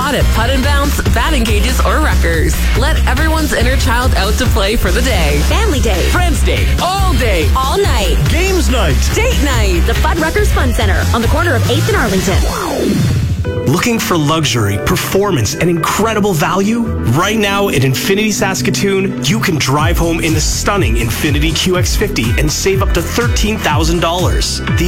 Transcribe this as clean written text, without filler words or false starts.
Not at putt and bounce, batting cages, or wreckers. Let everyone's inner child out to play for the day. Family day. Friends Day. All day. All night. Games night. Date night. The Fuddruckers Fun Center on the corner of 8th and Arlington. Looking for luxury, performance, and incredible value? Right now at Infiniti Saskatoon, you can drive home in the stunning Infiniti QX50 and save up to $13,000. The